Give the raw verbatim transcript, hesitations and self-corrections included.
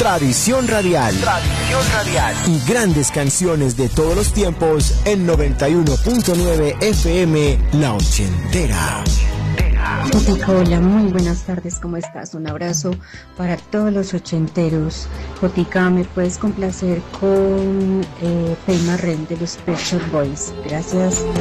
Tradición Radial. Tradición Radial. Y grandes canciones de todos los tiempos en noventa y uno punto nueve F M La Ochentera. Jotica, hola, muy buenas tardes, ¿cómo estás? Un abrazo para todos los ochenteros. Jotica, ¿me puedes complacer con eh, Pelma Ren de los Pet Shop Boys? Gracias.